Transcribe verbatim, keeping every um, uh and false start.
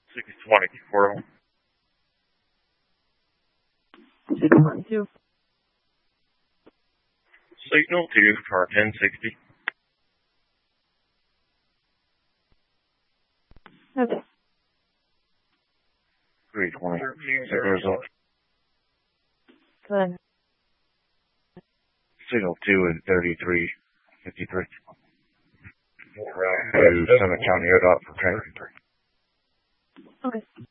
six twenty, four oh. Signal two. Signal two for ten sixty. Okay. three twenty. Set result. Good. Signal two is thirty-three fifty-three. To Summit County O D O T for training. Okay.